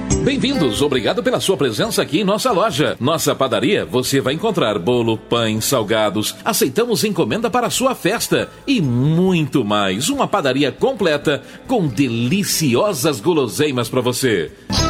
Bem-vindos, obrigado pela sua presença aqui em nossa loja. Nossa padaria, você vai encontrar bolo, pães, salgados. Aceitamos encomenda para a sua festa e muito mais. Uma padaria completa com deliciosas guloseimas para você.